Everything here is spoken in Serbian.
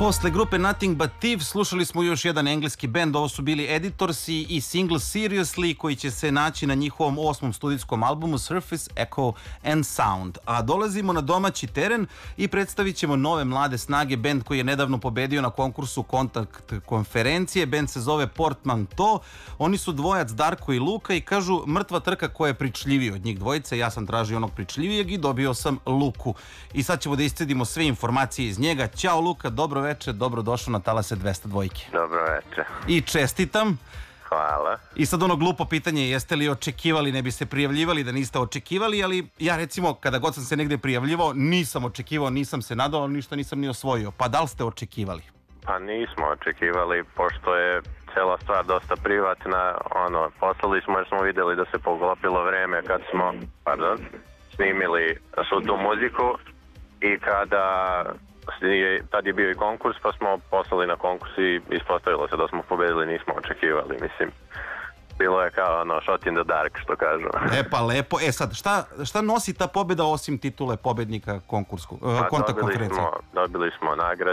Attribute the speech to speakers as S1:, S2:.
S1: Posle grupe Nothing But Thieves slušali smo još jedan engleski bend, ovo su bili Editorsi i single Seriously koji će se naći na njihovom 8. studijskom albumu Surface, Echo and Sound. A dolazimo na domaći teren i predstavit ćemo nove mlade snage, bend koji je nedavno pobedio na konkursu Kontakt konferencije, bend se zove Portmanteau, oni su dvojac Darko i Luka i kažu mrtva trka ko je pričljiviji od njih dvojice, ja sam tražio onog pričljivijeg i dobio sam Luku. I sad ćemo da iscedimo sve informacije iz njega. Ćao Luka, dobro večer, dobrodošao na Talase 202.
S2: Dobro večer.
S1: I čestitam.
S2: Hvala.
S1: I sad ono glupo pitanje, jeste li očekivali, ne bi se prijavljivali da niste očekivali, ali ja recimo kada god sam se negde prijavljivao nisam očekivao, nisam se nadao, ništa nisam ni osvojio. Pa da li ste očekivali?
S2: Pa nismo očekivali, pošto je cela stvar dosta privatna, poslali smo jer smo vidjeli da se poklopilo vreme kad smo, snimili svu tu muziku i tad je bio i konkurs, pa smo poslali na konkurs i ispostavilo se da smo pobedili, nismo očekivali, mislim. Bilo je kao shot in the dark, što kažu.
S1: Pa lepo. Sad, šta nosi ta pobjeda osim titule pobednika konkurskog, kontakt konferencije?
S2: Dobili smo nagrade